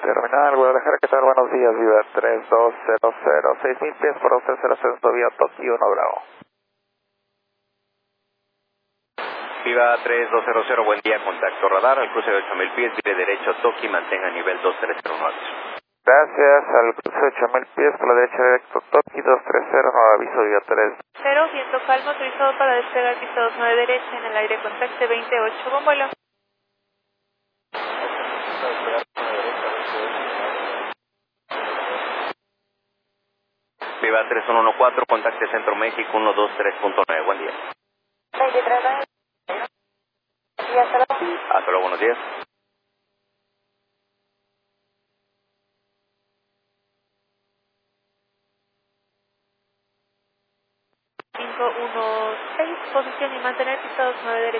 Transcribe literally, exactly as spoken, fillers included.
Terminal Guadalajara, ¿qué tal? Buenos días, Viva tres dos cero cero, seis mil pies por usted, cero ascenso vía Tokio uno Bravo. Viva tres dos cero cero, buen día, contacto radar, al cruce de ocho mil pies, vire derecho Tokio, mantenga nivel dos tres cero nueve. Gracias, al cruce de ocho mil pies por la derecha directo Tokio dos tres cero, nuevo aviso Viva tres. Cero, viento calmo, autorizado para despegar pista dos nueve derecha, en el aire contacte veintiocho, con vuelo. Viva tres uno uno cuatro, contacte Centro México uno dos tres punto nueve, buen día. Hasta luego, buenos días. cinco uno seis, posición y mantener pista dos nueve derecha.